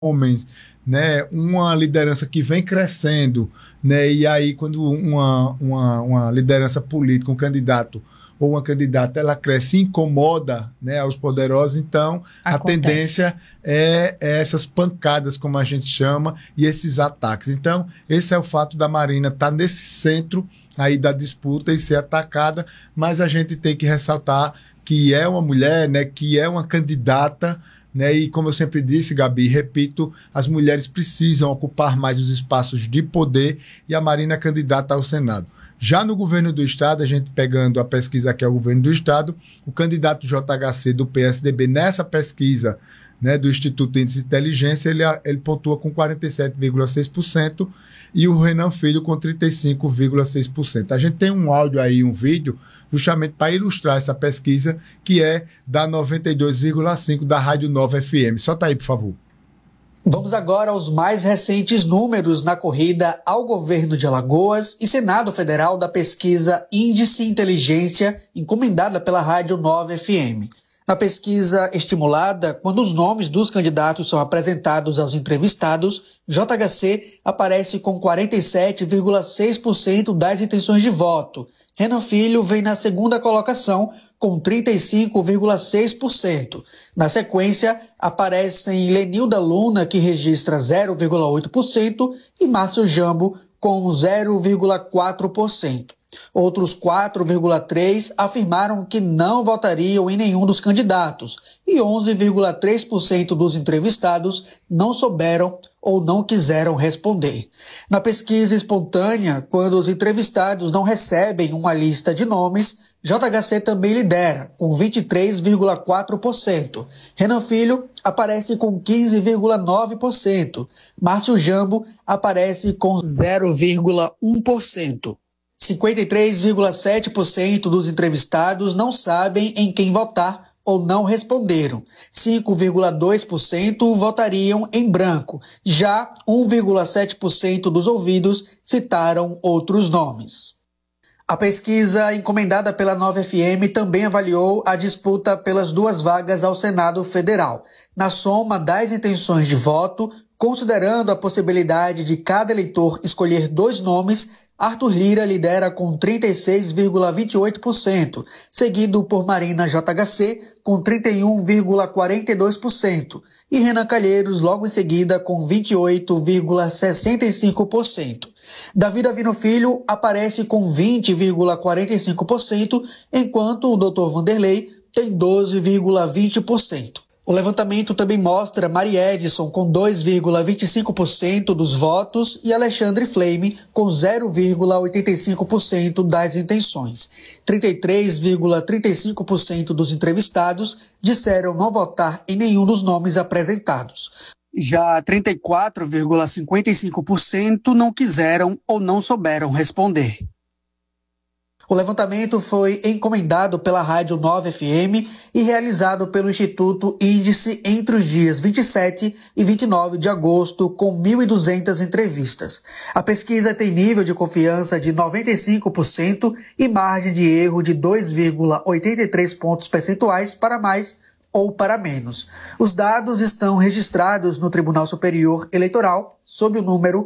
homens, né, uma liderança que vem crescendo, né, e aí quando uma liderança política, um candidato ou uma candidata, ela cresce e incomoda, né, aos poderosos, então a tendência é essas pancadas, como a gente chama, e esses ataques. Então, esse é o fato da Marina estar nesse centro aí da disputa e ser atacada, mas a gente tem que ressaltar que é uma mulher, né, que é uma candidata, né, e como eu sempre disse, Gabi, repito, as mulheres precisam ocupar mais os espaços de poder e a Marina é candidata ao Senado. Já no governo do Estado, a gente pegando a pesquisa que é o governo do Estado, o candidato JHC do PSDB, nessa pesquisa, né, do Instituto Índice de Inteligência, ele pontua com 47,6% e o Renan Filho com 35,6%. A gente tem um áudio aí, um vídeo, justamente para ilustrar essa pesquisa, que é da 92,5 da Rádio Nova FM. Solta aí, por favor. Vamos agora aos mais recentes números na corrida ao governo de Alagoas e Senado Federal da pesquisa Índice Inteligência, encomendada pela Rádio Nova FM. Na pesquisa estimulada, quando os nomes dos candidatos são apresentados aos entrevistados, JHC aparece com 47,6% das intenções de voto. Renan Filho vem na segunda colocação com 35,6%. Na sequência, aparecem Lenilda Luna, que registra 0,8%, e Márcio Jambo, com 0,4%. Outros 4,3% afirmaram que não votariam em nenhum dos candidatos e 11,3% dos entrevistados não souberam ou não quiseram responder. Na pesquisa espontânea, quando os entrevistados não recebem uma lista de nomes, JHC também lidera, com 23,4%. Renan Filho aparece com 15,9%. Márcio Jambo aparece com 0,1%. 53,7% dos entrevistados não sabem em quem votar ou não responderam. 5,2% votariam em branco. Já 1,7% dos ouvidos citaram outros nomes. A pesquisa encomendada pela Nova FM também avaliou a disputa pelas 2 vagas ao Senado Federal. Na soma das intenções de voto, considerando a possibilidade de cada eleitor escolher 2 nomes, Arthur Lira lidera com 36,28%, seguido por Marina JHC com 31,42% e Renan Calheiros logo em seguida com 28,65%. Davi Davino Filho aparece com 20,45%, enquanto o Dr. Vanderlei tem 12,20%. O levantamento também mostra Mari Edson com 2,25% dos votos e Alexandre Flame com 0,85% das intenções. 33,35% dos entrevistados disseram não votar em nenhum dos nomes apresentados. Já 34,55% não quiseram ou não souberam responder. O levantamento foi encomendado pela Rádio Nova FM e realizado pelo Instituto Índice entre os dias 27 e 29 de agosto, com 1.200 entrevistas. A pesquisa tem nível de confiança de 95% e margem de erro de 2,83 pontos percentuais para mais ou para menos. Os dados estão registrados no Tribunal Superior Eleitoral sob o número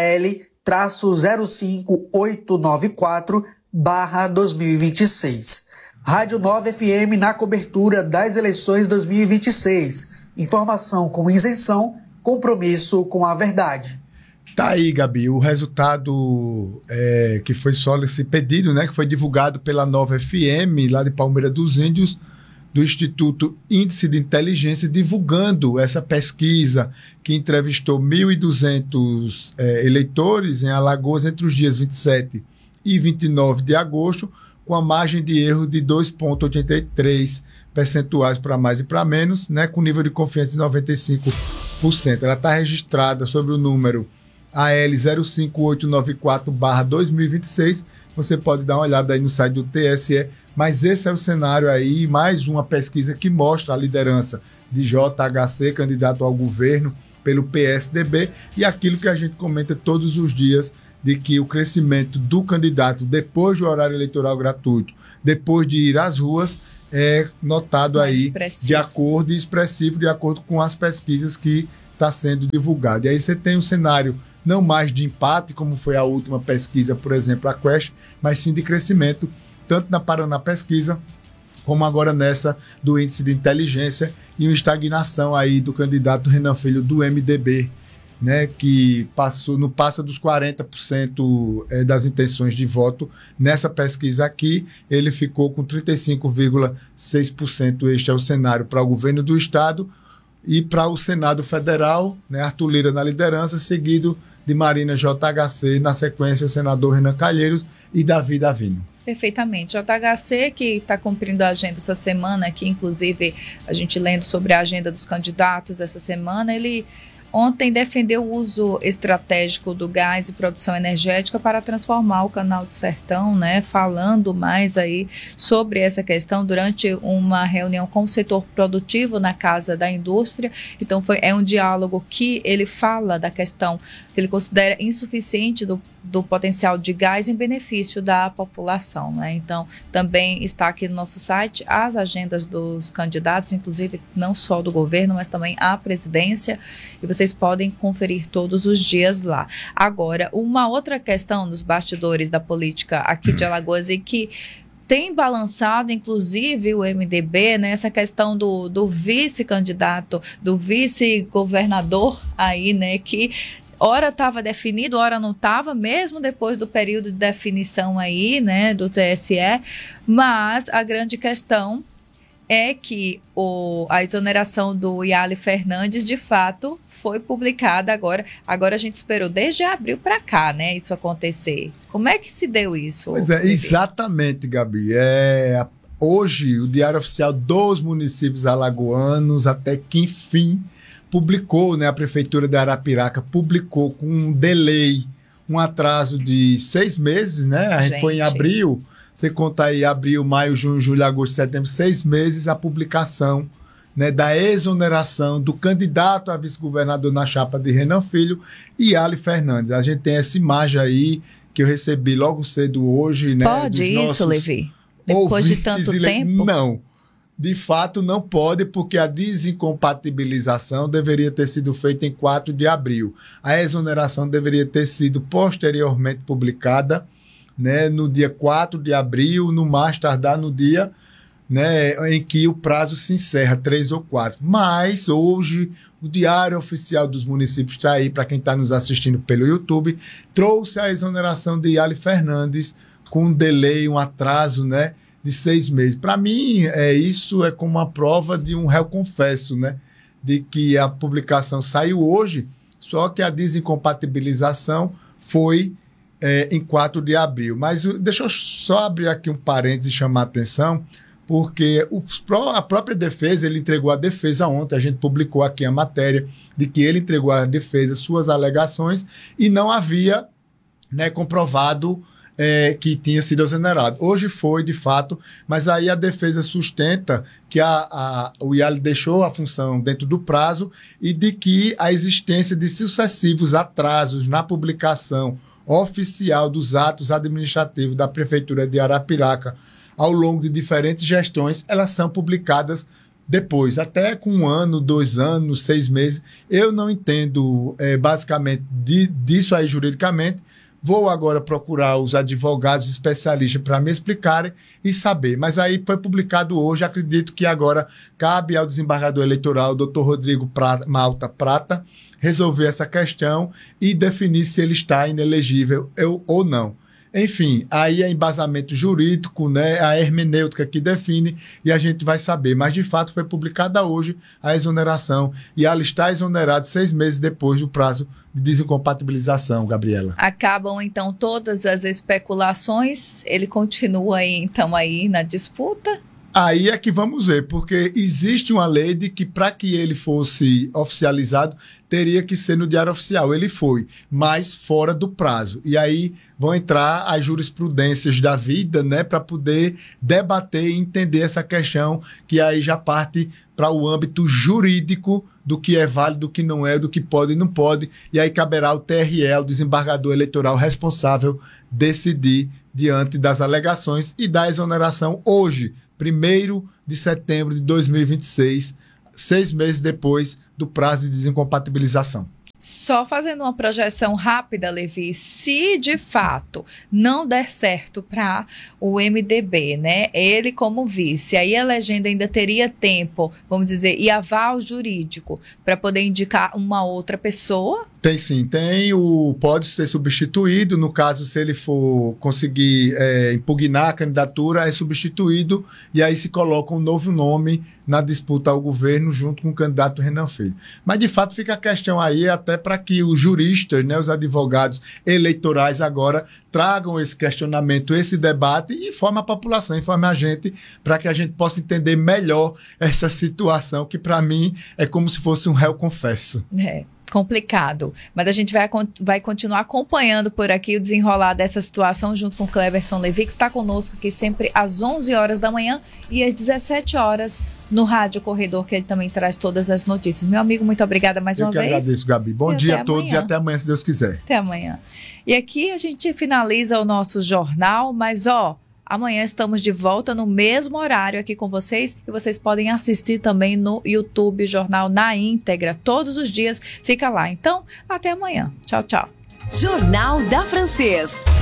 AL-05894/2026. Rádio Nova FM na cobertura das eleições 2026. Informação com isenção, compromisso com a verdade. Tá aí, Gabi, o resultado que foi só esse pedido, né, que foi divulgado pela Nova FM, lá de Palmeira dos Índios, do Instituto Índice de Inteligência, divulgando essa pesquisa que entrevistou 1.200 eleitores em Alagoas entre os dias 27 e 29 de agosto, com a margem de erro de 2,83 percentuais para mais e para menos, né, com nível de confiança de 95%. Ela está registrada sobre o número AL05894/2026. Você pode dar uma olhada aí no site do TSE, mas esse é o cenário aí, mais uma pesquisa que mostra a liderança de JHC, candidato ao governo pelo PSDB, e aquilo que a gente comenta todos os dias, de que o crescimento do candidato depois do horário eleitoral gratuito, depois de ir às ruas, é notado mais aí expressivo. De acordo com as pesquisas que está sendo divulgado. E aí você tem um cenário não mais de empate, como foi a última pesquisa, por exemplo, a Quest, mas sim de crescimento, tanto na Paraná Pesquisa, como agora nessa do índice de inteligência, e uma estagnação aí do candidato Renan Filho do MDB, né, que não passa dos 40% das intenções de voto. Nessa pesquisa aqui, ele ficou com 35,6%. Este é o cenário para o governo do Estado e para o Senado Federal, né, Arthur Lira na liderança, seguido de Marina JHC, na sequência o senador Renan Calheiros e Davi Davino. Perfeitamente. JHC, que está cumprindo a agenda essa semana, que inclusive a gente lendo sobre a agenda dos candidatos essa semana, ele ontem defendeu o uso estratégico do gás e produção energética para transformar o Canal do Sertão, né? Falando mais aí sobre essa questão durante uma reunião com o setor produtivo na Casa da Indústria. Então é um diálogo que ele fala da questão que ele considera insuficiente do potencial de gás em benefício da população, né? Então, também está aqui no nosso site as agendas dos candidatos, inclusive não só do governo, mas também a presidência, e vocês podem conferir todos os dias lá. Agora, uma outra questão nos bastidores da política aqui de Alagoas e que tem balançado, inclusive, o MDB, né, essa questão do vice-candidato, do vice-governador aí, né, que ora estava definido, ora não estava, mesmo depois do período de definição aí, né, do TSE, mas a grande questão é que a exoneração do Iali Fernandes, de fato, foi publicada agora. Agora a gente esperou desde abril para cá, né, isso acontecer. Como é que se deu isso? Pois é, exatamente, Gabi. Hoje, o Diário Oficial dos Municípios Alagoanos, até que enfim, publicou, né, a Prefeitura de Arapiraca publicou com um delay, um atraso de 6 meses, né? A gente foi em abril, você conta aí abril, maio, junho, julho, agosto, setembro, 6 meses a publicação, né, da exoneração do candidato a vice-governador na chapa de Renan Filho, Iali Fernandes. A gente tem essa imagem aí que eu recebi logo cedo hoje, né? Pode isso, Levi? Depois de tanto tempo? Não. De fato, não pode, porque a desincompatibilização deveria ter sido feita em 4 de abril. A exoneração deveria ter sido posteriormente publicada, né, no dia 4 de abril, no mais tardar no dia, né, em que o prazo se encerra, 3 ou 4. Mas hoje o Diário Oficial dos Municípios está aí, para quem está nos assistindo pelo YouTube, trouxe a exoneração de Iali Fernandes com um delay, um atraso, né, de 6 meses. Para mim, isso é como uma prova de um réu confesso, né? De que a publicação saiu hoje, só que a desincompatibilização foi em 4 de abril. Mas deixa eu só abrir aqui um parênteses e chamar a atenção, porque a própria defesa, ele entregou a defesa ontem, a gente publicou aqui a matéria de que ele entregou à defesa suas alegações e não havia, né, comprovado que tinha sido exonerado. Hoje foi, de fato, mas aí a defesa sustenta que o Iali deixou a função dentro do prazo e de que a existência de sucessivos atrasos na publicação oficial dos atos administrativos da Prefeitura de Arapiraca ao longo de diferentes gestões, elas são publicadas depois, até com 1 ano, 2 anos, 6 meses. Eu não entendo basicamente disso aí juridicamente. Vou agora procurar os advogados especialistas para me explicarem e saber. Mas aí foi publicado hoje, acredito que agora cabe ao desembargador eleitoral, doutor Rodrigo Malta Prata, resolver essa questão e definir se ele está inelegível ou não. Enfim, aí é embasamento jurídico, né, a hermenêutica que define e a gente vai saber. Mas, de fato, foi publicada hoje a exoneração e ela está exonerada 6 meses depois do prazo de desincompatibilização, Gabriela. Acabam, então, todas as especulações? Ele continua aí, então, aí na disputa? Aí é que vamos ver, porque existe uma lei de que para que ele fosse oficializado, teria que ser no Diário Oficial. Ele foi, mas fora do prazo. E aí vão entrar as jurisprudências da vida, né, para poder debater e entender essa questão, que aí já parte para o âmbito jurídico do que é válido, do que não é, do que pode e não pode. E aí caberá ao TRE, o desembargador eleitoral responsável, decidir diante das alegações e da exoneração hoje, 1º de setembro de 2026, 6 meses depois do prazo de desincompatibilização. Só fazendo uma projeção rápida, Levi, se de fato não der certo para o MDB, né, ele como vice, aí a legenda ainda teria tempo, vamos dizer, e aval jurídico para poder indicar uma outra pessoa? Tem sim, pode ser substituído, no caso, se ele for conseguir impugnar a candidatura, é substituído e aí se coloca um novo nome na disputa ao governo junto com o candidato Renan Filho. Mas, de fato, fica a questão aí até para que os juristas, né, os advogados eleitorais agora tragam esse questionamento, esse debate e informe a população, informe a gente, para que a gente possa entender melhor essa situação que, para mim, é como se fosse um réu confesso. Complicado, mas a gente vai continuar acompanhando por aqui o desenrolar dessa situação junto com o Cleberson Levi, que está conosco aqui sempre às 11 horas da manhã e às 17 horas no Rádio Corredor, que ele também traz todas as notícias. Meu amigo, muito obrigada mais uma vez. Eu que agradeço, Gabi. Bom dia a todos e até amanhã, se Deus quiser. Até amanhã. E aqui a gente finaliza o nosso jornal, mas amanhã estamos de volta no mesmo horário aqui com vocês e vocês podem assistir também no YouTube o jornal na íntegra. Todos os dias fica lá. Então, até amanhã. Tchau, tchau. Jornal da Francês.